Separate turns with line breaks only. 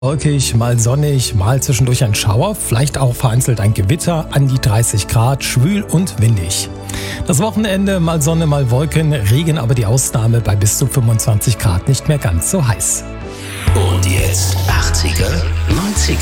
Wolkig, mal sonnig, mal zwischendurch ein Schauer, vielleicht auch vereinzelt ein Gewitter, an die 30 Grad, schwül und windig. Das Wochenende mal Sonne, mal Wolken, Regen aber die Ausnahme, bei bis zu 25 Grad nicht mehr ganz so heiß.
Und jetzt 80er, 90er.